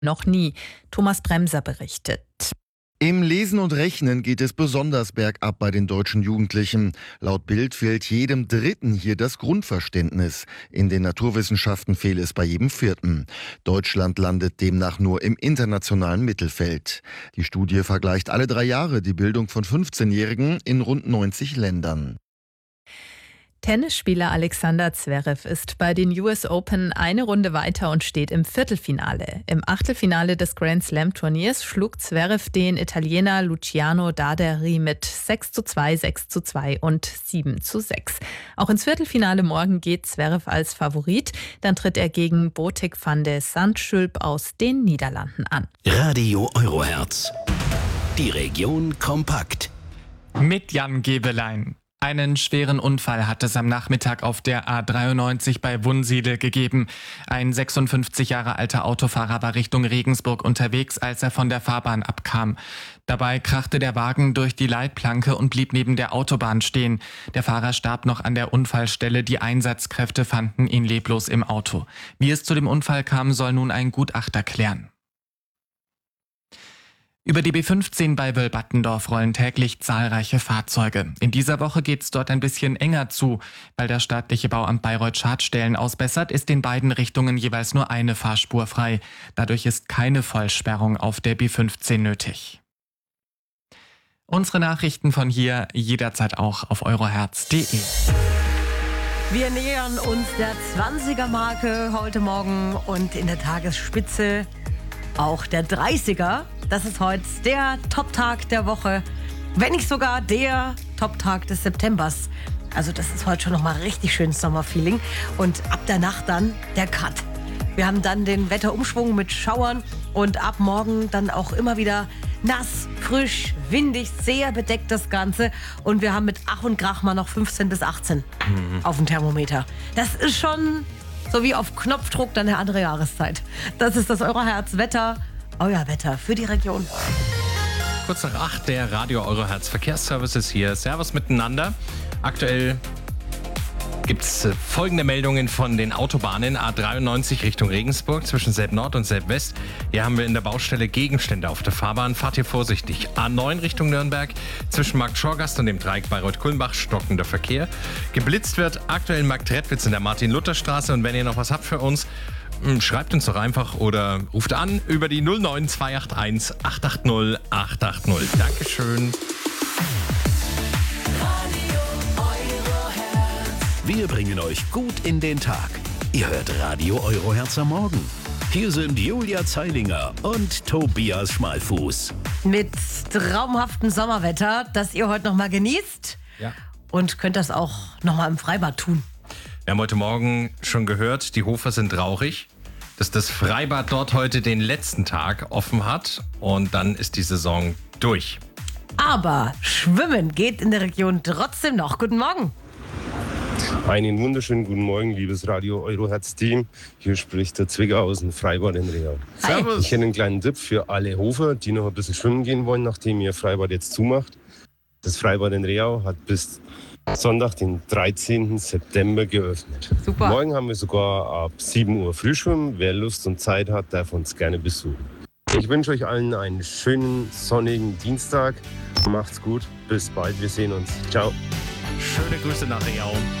noch nie. Thomas Bremser berichtet. Im Lesen und Rechnen geht es besonders bergab bei den deutschen Jugendlichen. Laut Bild fehlt jedem Dritten hier das Grundverständnis. In den Naturwissenschaften fehle es bei jedem Vierten. Deutschland landet demnach nur im internationalen Mittelfeld. Die Studie vergleicht alle 3 Jahre die Bildung von 15-Jährigen in rund 90 Ländern. Tennisspieler Alexander Zverev ist bei den US Open eine Runde weiter und steht im Viertelfinale. Im Achtelfinale des Grand Slam Turniers schlug Zverev den Italiener Luciano Daderi mit 6:2, 6:2 und 7:6. Auch ins Viertelfinale morgen geht Zverev als Favorit. Dann tritt er gegen Botic van de Zandschulp aus den Niederlanden an. Radio Eurohertz. Die Region kompakt. Mit Jan Gebelein. Einen schweren Unfall hat es am Nachmittag auf der A93 bei Wunsiedel gegeben. Ein 56 Jahre alter Autofahrer war Richtung Regensburg unterwegs, als er von der Fahrbahn abkam. Dabei krachte der Wagen durch die Leitplanke und blieb neben der Autobahn stehen. Der Fahrer starb noch an der Unfallstelle. Die Einsatzkräfte fanden ihn leblos im Auto. Wie es zu dem Unfall kam, soll nun ein Gutachter klären. Über die B15 bei Wöllbattendorf rollen täglich zahlreiche Fahrzeuge. In dieser Woche geht es dort ein bisschen enger zu. Weil das staatliche Bauamt Bayreuth Schadstellen ausbessert, ist in beiden Richtungen jeweils nur eine Fahrspur frei. Dadurch ist keine Vollsperrung auf der B15 nötig. Unsere Nachrichten von hier jederzeit auch auf eurohertz.de. Wir nähern uns der 20er-Marke heute Morgen und in der Tagesspitze auch der 30er. Das ist heute der Top-Tag der Woche, wenn nicht sogar der Top-Tag des Septembers. Also das ist heute schon nochmal richtig schönes Sommerfeeling. Und ab der Nacht dann der Cut. Wir haben dann den Wetterumschwung mit Schauern und ab morgen dann auch immer wieder nass, frisch, windig, sehr bedeckt das Ganze. Und wir haben mit Ach und Krach mal noch 15 bis 18 auf dem Thermometer. Das ist schon so wie auf Knopfdruck dann eine andere Jahreszeit. Das ist das Eurohertz-Wetter. Euer Wetter für die Region. Kurz nach 8 der Radio Eurohertz Verkehrsservice ist hier. Servus miteinander. Aktuell gibt es folgende Meldungen von den Autobahnen. A93 Richtung Regensburg zwischen Selb Nord und Selb West. Hier haben wir in der Baustelle Gegenstände auf der Fahrbahn. Fahrt hier vorsichtig. A9 Richtung Nürnberg zwischen Markt Schorgast und dem Dreieck Bayreuth-Kulmbach stockender Verkehr. Geblitzt wird aktuell in Marktredwitz in der Martin-Luther-Straße. Und wenn ihr noch was habt für uns, schreibt uns doch einfach oder ruft an über die 09 281 880 880. Dankeschön. Wir bringen euch gut in den Tag. Ihr hört Radio Eurohertz am Morgen. Hier sind Julia Zeilinger und Tobias Schmalfuß. Mit traumhaftem Sommerwetter, das ihr heute noch mal genießt. Ja. Und könnt das auch noch mal im Freibad tun. Wir haben heute Morgen schon gehört, die Hofer sind traurig, dass das Freibad dort heute den letzten Tag offen hat und dann ist die Saison durch. Aber Schwimmen geht in der Region trotzdem noch. Guten Morgen. Einen wunderschönen guten Morgen, liebes Radio Eurohertz-Team. Hier spricht der Zwicker aus dem Freibad in Reau. Servus. Ich hätte einen kleinen Tipp für alle Hofer, die noch ein bisschen schwimmen gehen wollen, nachdem ihr Freibad jetzt zumacht. Das Freibad in Reau hat bis Sonntag, den 13. September geöffnet. Super. Morgen haben wir sogar ab 7 Uhr Frühschwimmen. Wer Lust und Zeit hat, darf uns gerne besuchen. Ich wünsche euch allen einen schönen, sonnigen Dienstag. Macht's gut, bis bald, wir sehen uns. Ciao. Schöne Grüße nach Reau.